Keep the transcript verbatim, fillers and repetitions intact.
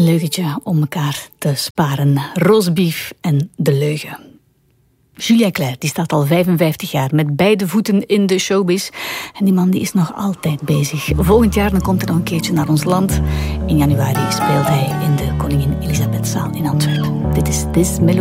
Een leugentje om elkaar te sparen. Roastbeef en de leugen. Julia Claire, die staat al vijfenvijftig jaar met beide voeten in de showbiz. En die man die is nog altijd bezig. Volgend jaar dan komt hij nog een keertje naar ons land. In januari speelt hij in de Koningin Elisabethzaal in Antwerpen. Dit is This Melody.